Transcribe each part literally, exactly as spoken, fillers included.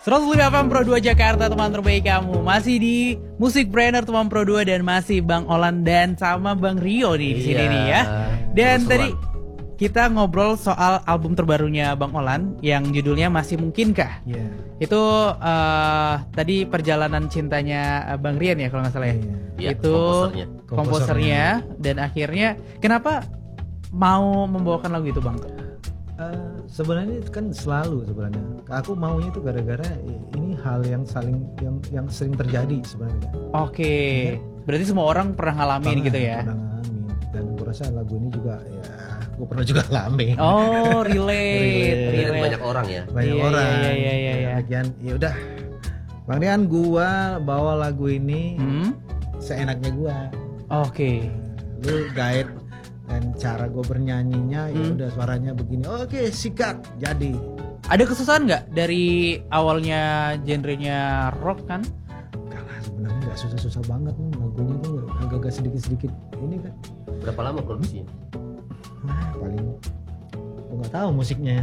seratus lima F M Pro dua Jakarta, teman terbaik kamu. Masih di Musik Brainer teman Pro dua dan masih Bang Olan dan sama Bang Rio nih di sini Iya. nih ya. Dan Terus tadi kita ngobrol soal album terbarunya Bang Olan yang judulnya Masih Mungkinkah. Iya. Itu uh, tadi perjalanan cintanya uh, Bang Rian ya kalau nggak salah ya. Iya, Itu komposernya. komposernya dan akhirnya kenapa mau membawakan lagu itu Bang? Uh, sebenarnya itu kan selalu sebenarnya. Aku maunya itu gara-gara ini hal yang saling yang yang sering terjadi sebenarnya. Oke, berarti semua orang pernah ngalamin Pernah, gitu ya? Pernah ngalamin. Dan aku rasa lagu ini juga ya, aku pernah juga ngalamin. Oh, relate, Relate. relate. Banyak orang ya. Banyak Iya, orang. iya, iya, iya, iya. Lagian ya udah. Bang Rian, gua bawa lagu ini Hmm? seenaknya gua. Oke. Lu guide dan cara gue bernyanyinya ya Hmm. udah suaranya begini. Oke, sikat jadi. Ada kesusahan nggak dari awalnya genrenya rock kan? Kalah sebenarnya nggak susah-susah banget nih lagunya tuh agak-agak sedikit-sedikit ini kan. Berapa lama produksinya? Nah, paling gue nggak tahu musiknya.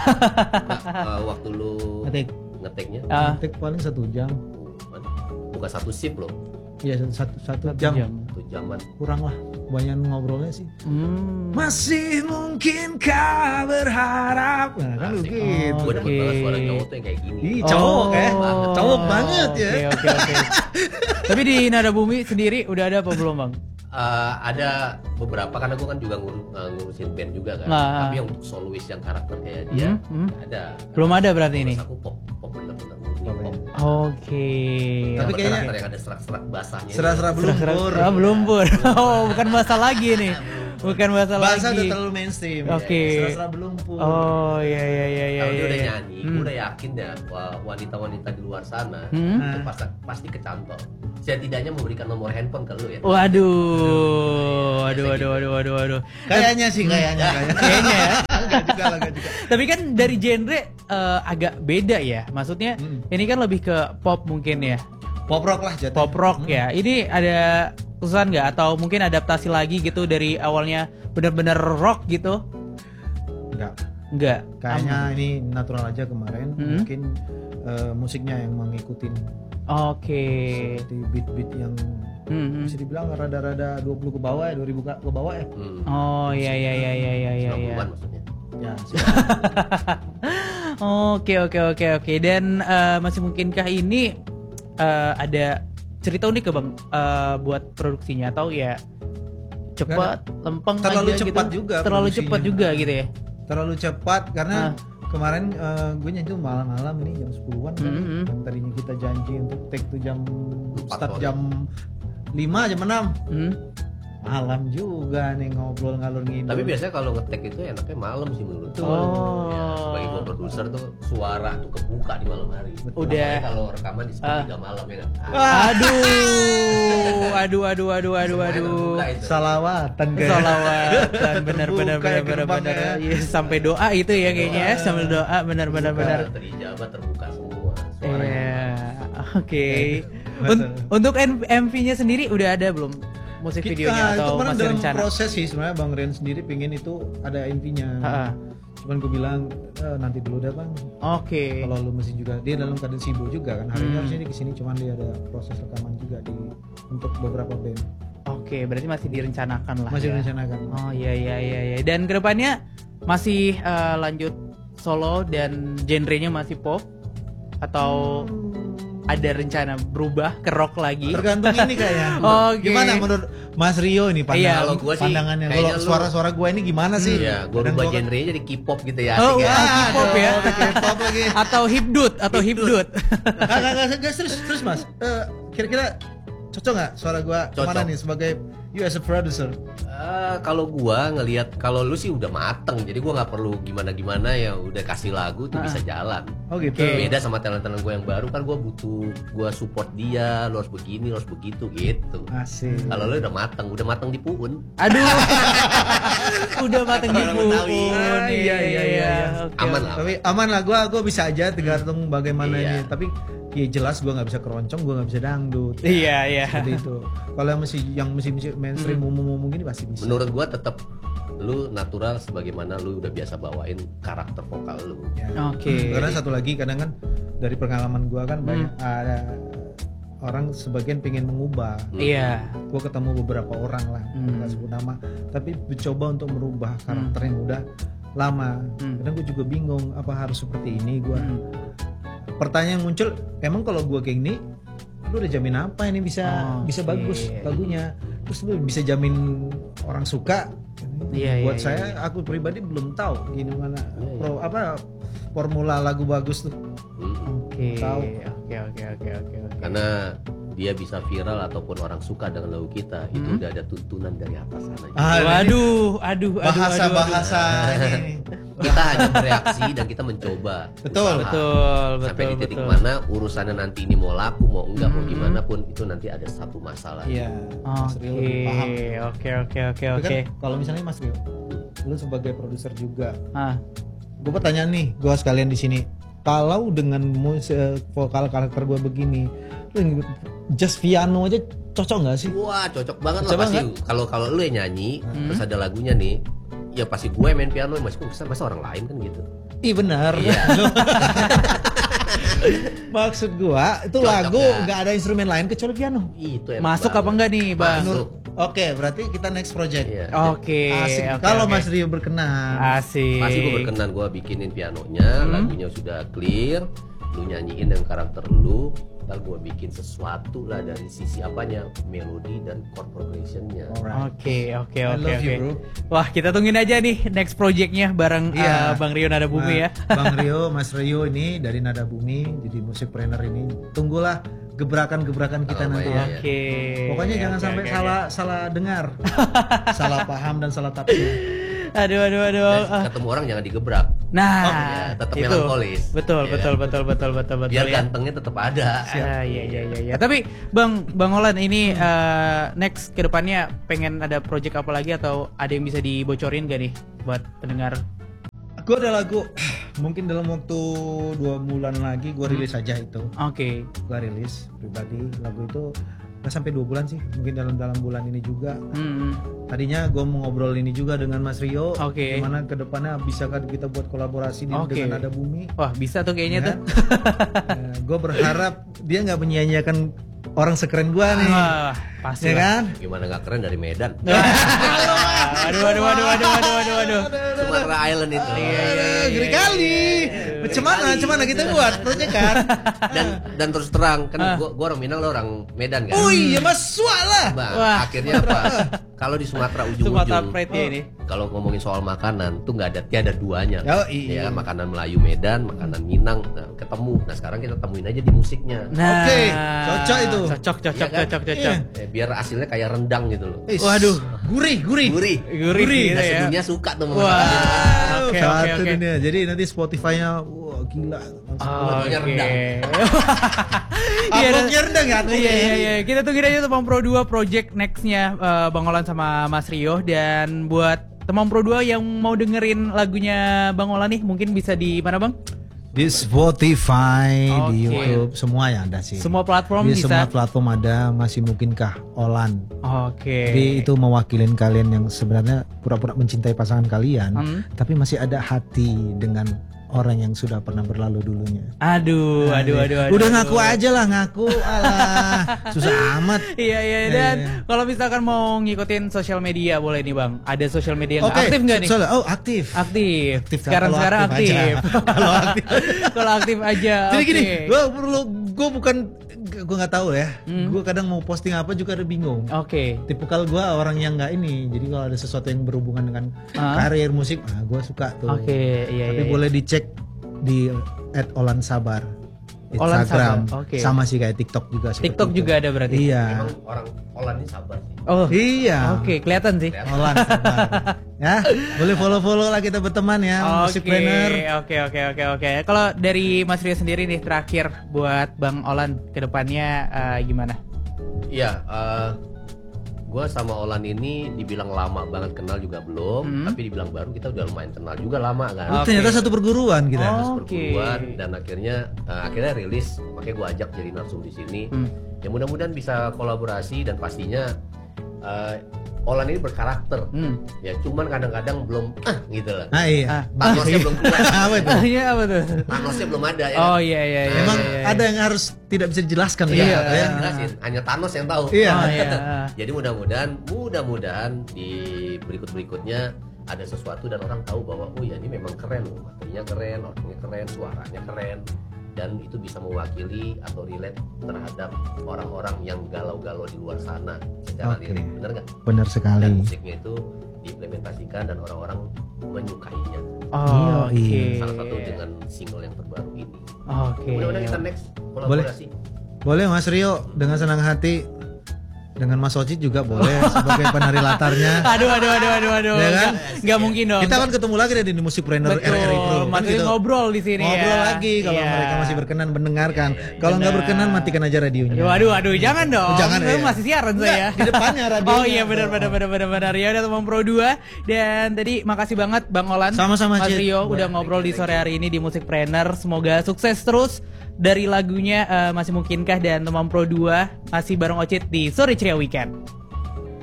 Uh, waktu lu Ngetik, ngeteknya Ah, ngetik paling satu jam. bukan satu shift loh, Iya satu satu satu jam. jam. satu jaman. Kurang lah. Banyak ngobrolnya sih. Hmm. Masih mungkinkah berharap? Nah, kan Asik. begitu. Gue demen Oke. banget suara cowok tuh yang kayak gini. Ih, cowok ya. Cowok banget ya. Oke, oke, oke. Tapi di Nada Bumi sendiri udah ada apa belum Bang? Uh, ada beberapa karena gue kan juga ngur, uh, ngurusin band juga kan. Nah. Tapi yang untuk solois yang karakter kayak dia Hmm, hmm. ada. Belum ada berarti ini. Terus aku pop pop bener-bener murni Pop ya. pop. Oke. Tapi Yang kayaknya- karakter yang ada serak-serak basahnya. Serah-serah belum Serah-serah- pur. Ah, belum pur. Oh, bukan bahasa lagi nih. Bukan bahasa Bahasa lagi. udah terlalu mainstream. Oke. Serah-serah belum pur. Oh, iya iya iya iya. Kalau dia iya, udah iya. nyanyi, Hmm. gue udah yakin ya wa- wanita-wanita di luar sana Hmm. itu pasti pasti kecantol. Setidaknya memberikan nomor handphone ke lu ya. Waduh, waduh, waduh, waduh, waduh, waduh. Kayaknya sih kayaknya kayaknya. Kayaknya ya. Enggak juga lah, enggak juga. Tapi kan dari genre eh, agak beda ya. Maksudnya Hmm. ini kan lebih ke pop mungkin ya. Pop rock lah jatuh. Pop rock ya. Ini ada kesusahan nggak atau mungkin adaptasi lagi gitu dari awalnya benar-benar rock gitu? Enggak. Enggak. Kayaknya ini natural aja kemarin. Hmm. Mungkin eh, musiknya yang mengikutin Oke. seperti beat-beat yang Hmm, hmm. bisa dibilang rada-rada dua puluh ke bawah ya, dua ribu ke ke bawah ya. Hmm. Oh iya iya iya iya iya iya. sembilan iya. puluhan maksudnya. Ya, Oke oke oke oke. Dan eh, masih mungkinkah ini eh, ada cerita unik ke Bang eh, buat produksinya atau ya cepat, lempeng Terlalu aja cepat gitu? juga Terlalu produksinya. cepat juga gitu ya. terlalu cepat karena Ah. kemarin eh, gue nyanyi tuh malam-malam ini jam sepuluhan kan. Mhm. Yang tadinya kita janji untuk take tuh jam Empat start sore. jam lima jam enam. Hmm. Malam juga nih ngobrol ngalur ngidul. Tapi biasanya kalau ngetek itu enaknya malam sih menurut gue. Oh. Ya, sebagai gua produser tuh suara tuh kebuka di malam hari. Udah. Makanya kalau rekaman di sepertiga malam ya kan. Aduh, aduh, aduh, aduh, aduh, Semuanya aduh. terbuka itu. salawatan kayak. Salawatan, benar, benar, Terbuka ya benar, benar, benar. gerbangnya. Iya, sampai doa itu ya kayaknya ya, sambil doa, benar, benar, benar. Terijabah terbuka semua suaranya. Iya, oke. Betul. Un- Untuk M V-nya sendiri udah ada belum musik Kita- videonya itu atau kemarin masih dalam rencana? proses sih sebenarnya Bang Rian sendiri pengen itu ada intinya. Ha-ha. Cuman gue bilang "Eh, nanti dulu dah Bang. Oke. Kalau lu mesti juga dia dalam keadaan sibuk juga kan. Hari ini Hmm. harusnya dia kesini cuman dia ada proses rekaman juga di untuk beberapa band. Oke, berarti masih direncanakan lah. Masih ya. direncanakan. Oh iya iya iya iya. Dan kedepannya masih eh, lanjut solo dan genrenya masih pop atau ada rencana berubah ke rock lagi? Tergantung ini kayaknya. Oke. Gimana menurut Mas Rio ini pandangan, Iya, kalau gua sih pandangannya kayaknya kalau lu- suara-suara gua ini gimana sih? Iya, gue Kadang rubah gua kan- genre jadi K-pop gitu ya. Oh, asik ya. wah. K-pop ya. Aduh, K-pop lagi. Atau hipdut atau hipdut. Enggak, enggak, enggak, enggak, terus, terus Mas. Eh, kira-kira cocok nggak suara gua kemana Cocok. nih sebagai you as a producer? Eh, kalau gua ngelihat kalau lu sih udah mateng, jadi gua nggak perlu gimana-gimana ya udah kasih lagu tuh Ah. bisa jalan. Oh gitu. Oke. Beda sama talent-talent gue yang baru kan gue butuh gue support dia, lo harus begini, lo harus begitu gitu. Asik. Kalau lo udah mateng, udah mateng di puun, Aduh. Udah mateng di Orang Betawi. puun. Ah, iya, iya, iya, iya. Oke, aman oke. lah. Tapi aman lah gua gua bisa aja tergantung bagaimana Iya. ini. Tapi ya jelas gua nggak bisa keroncong, gua nggak bisa dangdut. Iya iya. Seperti itu. Kalau yang mesti yang mesti mesti mainstream Hmm. umum-umum gini pasti bisa. Menurut gue tetap lu natural sebagaimana lu udah biasa bawain karakter vokal lu. Ya. Oke. Karena satu lagi kadang kan dari pengalaman gua kan Hmm. banyak ada orang sebagian pengen mengubah. Iya. Gue ketemu beberapa orang lah, Hmm. nggak sebut nama, tapi mencoba untuk merubah karakter yang udah lama. Hmm. Kadang gue juga bingung apa harus seperti ini. Gue Hmm. pertanyaan yang muncul, emang kalau gue kayak gini, lu udah jamin apa ini bisa Oh, bisa oke. bagus lagunya? Terus lu bisa jamin orang suka? Iya, Buat iya, saya, iya. aku pribadi belum tahu gimana Iya, iya. pro apa formula lagu bagus tuh. Mm-mm. Oke. Tahu. Oke oke oke oke oke. Karena dia bisa viral ataupun orang suka dengan lagu kita, itu Hmm. udah ada tuntunan dari atas sana. Ah, ini Waduh, aduh, aduh, bahasa aduh, aduh. bahasa ini. Kita hanya bereaksi dan kita mencoba. Betul, usaha. Betul, Sampai betul, di titik betul. mana urusannya nanti ini mau laku mau enggak mau Hmm. gimana pun itu nanti ada satu masalah. Iya, Mas Rio lebih paham. Oke, oke, oke, oke, Tapi oke. kan kalau misalnya Mas Rio, lu sebagai produser juga, Ah, gue pertanyaan nih, gue sekalian di sini. Kalau dengan mus- eh, vokal karakter gue begini, lu just piano aja cocok nggak sih? Wah cocok banget Cocok lah pasti. banget. Kalau kalau lu yang nyanyi Hmm. terus ada lagunya nih, ya pasti gue main piano masih kok bisa masa orang lain kan gitu. Iya benar. Iya. Maksud gue itu Cocok lagu ya. nggak ada instrumen lain kecuali piano. Itu enak masuk banget. apa enggak nih, Bang? Masuk. Oke, berarti kita next project. Iya. Oke. Asik. oke, Kalau oke. Mas Rio berkenan. Asik. Pasti gue berkenan gue bikinin pianonya, Hmm. lagunya sudah clear, lu nyanyiin dengan karakter lu, ntar gue bikin sesuatu lah dari sisi apanya, melodi dan chord progressionnya. Alright. Oke, oke, I oke, love you, oke. bro. Wah, kita tungguin aja nih next projectnya bareng Iya. eh, Bang Rio Nada Bumi ya. Nah, Bang Rio, Mas Rio ini dari Nada Bumi, jadi musikpreneur ini. Tunggulah gebrakan-gebrakan kita Oh, nanti iya, ya. iya. Oke. Pokoknya jangan oke, sampai oke, salah salah dengar, salah paham dan salah tafsir. oke. Aduh, aduh, aduh. Dan Ah. ketemu orang jangan digebrak. Nah, Oh, iya, tetap itu. melankolis. Betul, Iya. betul, betul, betul, betul, betul. Biar ya. gantengnya tetap ada. Ah, iya, iya, iya, iya. Tapi Bang, Bang Olan ini eh, next kedepannya pengen ada project apa lagi atau ada yang bisa dibocorin gak nih buat pendengar? Gue ada lagu, mungkin dalam waktu dua bulan lagi gue rilis aja itu. Oke. Gue rilis pribadi lagu itu nggak sampai dua bulan sih, mungkin dalam dalam bulan ini juga. Hmm. Tadinya gue mau ngobrol ini juga dengan Mas Rio, Oke. gimana kedepannya bisakah kita buat kolaborasi di, Oke. dengan Nada Bumi. Wah, bisa tuh kayaknya tuh. Gue berharap dia nggak menyia-nyiakan orang sekeren gue nih, Wah, pasti ya lah. kan? Gimana nggak keren dari Medan? Aduh, aduh, aduh, aduh, aduh, aduh, aduh. Sumatera Island itu. Iya, iya, iya, Ngeri iya, kali. iya. Macam mana, macam mana kita buat proyek kan? Dan dan terus terang kan Ah. gua, gua orang Minang lo orang Medan kan. Oh iya mas lah. Bang, Wah. akhirnya apa? Kalau di Sumatera Sumatera ujung-ujung, Pride ya ini. kalau ngomongin soal makanan tuh nggak ada tiada duanya. Oh, iya. Ya makanan Melayu Medan, makanan Minang, nah, ketemu. Nah sekarang kita temuin aja di musiknya. Nah, Oke, cocok itu. Cocok, cocok, Iya kan? cocok, cocok. Iya. Eh, biar hasilnya kayak rendang gitu loh. Is, Waduh. gurih, gurih. Gurih. Gurih gitu Nah ya. sedunia suka tuh sama Wah. masakan. Oke, Satu oke, oke. dunia. Jadi nanti Spotify-nya, wah gila. Langsung keluar. Lagunya Oke. rendang. Iya, Uploadnya rendang ya? Iya, iya, iya. Kita tungguin aja Temam Pro dua project next-nya eh, Bang Olan sama Mas Rio. Dan buat Temam Pro dua yang mau dengerin lagunya Bang Olan nih, mungkin bisa di mana Bang? Di Spotify, di Oke. YouTube, semua ya ada sih. Semua platform Di bisa? semua platform ada, masih mungkinkah Olan. Oke. Jadi itu mewakilin kalian yang sebenarnya pura-pura mencintai pasangan kalian, Hmm. tapi masih ada hati dengan orang yang sudah pernah berlalu dulunya. Aduh, aduh, aduh, aduh. Udah aduh. ngaku aja lah, ngaku. Alah, susah amat. Iya, iya. Dan Iya. kalau misalkan mau ngikutin sosial media boleh nih Bang. Ada sosial media yang Oke, aktif nggak nih? soalnya- oh aktif. Aktif. Aktif, sekarang kalau sekarang aktif aktif. aja. Kalau aktif. Kalau aktif aja. Jadi oke. gini, gue perlu, gue bukan, gue nggak tahu ya. Hmm. Gue kadang mau posting apa juga ada bingung. Oke. Tipikal gue orang yang nggak ini. Jadi kalau ada sesuatu yang berhubungan dengan Ah. karir musik, ah gue suka tuh. Oke, iya, Tapi iya. boleh dicek di at Olan Sabar Olan Instagram. Sabar, oke. Sama sih kayak TikTok juga. seperti TikTok itu. juga ada berarti. Iya. Emang orang Holland ini sabar sih. Oh. Iya. Oke, kelihatan sih. Olan Sabar. Ya, boleh follow-follow lah kita berteman ya, musik Oke, planner. oke, oke, oke, oke. Kalau dari Mas Rio sendiri nih terakhir buat Bang Olan kedepannya eh, gimana? Iya, eh gue sama Olan ini dibilang lama banget kenal juga belum, Hmm. tapi dibilang baru kita udah lumayan kenal juga lama kan. Oke. Ternyata satu perguruan kita. Oh. Terus Oke. perguruan dan akhirnya eh, akhirnya rilis, makanya gue ajak jadi narsum di sini. Hmm. Ya mudah-mudahan bisa kolaborasi dan pastinya uh, Olan ini berkarakter, Hmm. ya cuman kadang-kadang belum ah gitu lah. Ah iya. Ah. Thanosnya belum keluar, Apa itu? Ah, iya apa tuh? Thanosnya belum ada ya. Oh iya iya iya. Memang iya, iya. ada yang harus tidak bisa dijelaskan Iya, ya. nggak ya. jelasin, hanya Thanos yang tahu. Iya. Oh iya. Jadi mudah-mudahan, mudah-mudahan di berikut-berikutnya ada sesuatu dan orang tahu bahwa oh ya ini memang keren loh, materinya keren, orangnya keren, suaranya keren, dan itu bisa mewakili atau relate terhadap orang-orang yang galau-galau di luar sana secara Oke. lirik, bener nggak? Benar Dan sekali. musiknya itu diimplementasikan dan orang-orang menyukainya. Oh, oke. Iya, Salah satu dengan single yang terbaru ini. Oke. Mudah-mudahan kita next kolaborasi. Boleh Mas Rio dengan senang hati. Dengan Mas Ocit juga boleh sebagai penari latarnya. Aduh aduh aduh aduh aduh. Ya kan? Nggak- Nggak mungkin dong. Kita kan ketemu lagi deh di Musikpreneur R R I Pro. Betul. Kan Maksudnya gitu. ngobrol di sini Ngobrol ya. lagi kalau Iya. mereka masih berkenan mendengarkan. Iya, iya, iya. Kalau nggak Benar. berkenan matikan aja radionya. Aduh aduh aduh jangan dong. Jangan, Saya ya. masih siaran Nggak, saya. di depannya radionya. Oh iya benar benar benar benar benar. Ya udah teman Pro dua dan tadi makasih banget Bang Olan. Sama-sama, Mas Cid. Rio udah ngobrol di sore hari ini di Musikpreneur. Semoga sukses terus dari lagunya eh, masih mungkinkah dan teman Pro dua masih bareng Ocit di Sore Ceria Weekend.